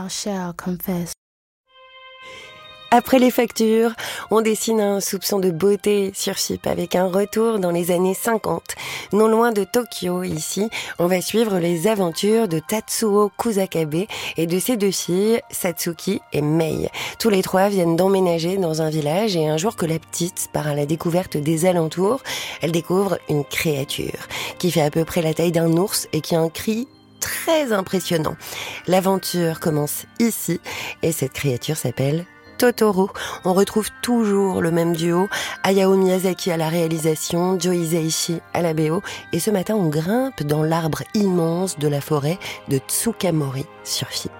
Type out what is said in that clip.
shall confess. Après les factures, on dessine un soupçon de beauté sur Chip avec un retour dans les années 50. Non loin de Tokyo, ici, on va suivre les aventures de Tatsuo Kusakabe et de ses deux filles, Satsuki et Mei. Tous les trois viennent d'emménager dans un village et un jour que la petite part à la découverte des alentours, elle découvre une créature qui fait à peu près la taille d'un ours et qui a un cri très impressionnant. L'aventure commence ici et cette créature s'appelle Totoro. On retrouve toujours le même duo, Hayao Miyazaki à la réalisation, Joe Hisaishi à la BO, et ce matin on grimpe dans l'arbre immense de la forêt de Tsukamori sur Chip.